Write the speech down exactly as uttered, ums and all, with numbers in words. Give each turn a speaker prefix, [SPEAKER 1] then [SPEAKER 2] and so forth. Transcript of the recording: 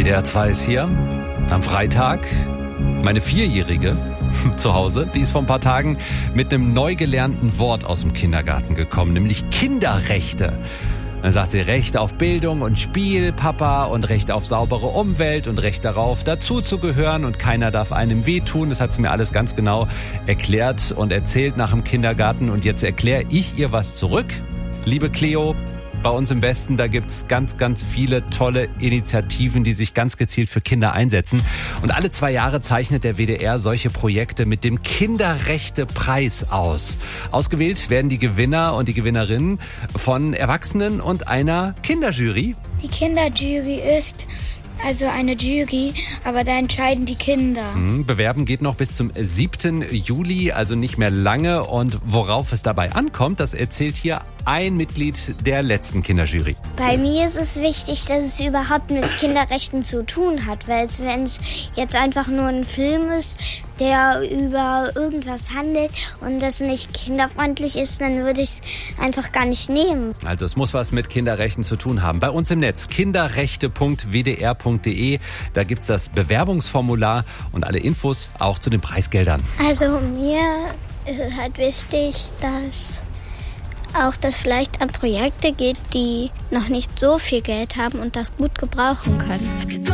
[SPEAKER 1] W D R zwei ist hier am Freitag. Meine Vierjährige zu Hause, die ist vor ein paar Tagen mit einem neu gelernten Wort aus dem Kindergarten gekommen, nämlich Kinderrechte. Dann sagt sie Recht auf Bildung und Spiel, Papa, und Recht auf saubere Umwelt und Recht darauf, dazuzugehören und keiner darf einem wehtun. Das hat sie mir alles ganz genau erklärt und erzählt nach dem Kindergarten. Und jetzt erkläre ich ihr was zurück. Liebe Cleo, bei uns im Westen, da gibt's ganz, ganz viele tolle Initiativen, die sich ganz gezielt für Kinder einsetzen. Und alle zwei Jahre zeichnet der W D R solche Projekte mit dem Kinderrechtepreis aus. Ausgewählt werden die Gewinner und die Gewinnerinnen von Erwachsenen und einer Kinderjury.
[SPEAKER 2] Die Kinderjury ist also eine Jury, aber da entscheiden die Kinder.
[SPEAKER 1] Bewerben geht noch bis zum siebten Juli, also nicht mehr lange. Und worauf es dabei ankommt, das erzählt hier ein Mitglied der letzten Kinderjury.
[SPEAKER 2] Bei mir ist es wichtig, dass es überhaupt mit Kinderrechten zu tun hat, weil es, wenn es jetzt einfach nur ein Film ist, der über irgendwas handelt und das nicht kinderfreundlich ist, dann würde ich es einfach gar nicht nehmen.
[SPEAKER 1] Also es muss was mit Kinderrechten zu tun haben. Bei uns im Netz kinderrechte punkt w d r punkt d e, da gibt's das Bewerbungsformular und alle Infos auch zu den Preisgeldern.
[SPEAKER 2] Also mir ist es halt wichtig, dass auch das vielleicht an Projekte geht, die noch nicht so viel Geld haben und das gut gebrauchen können.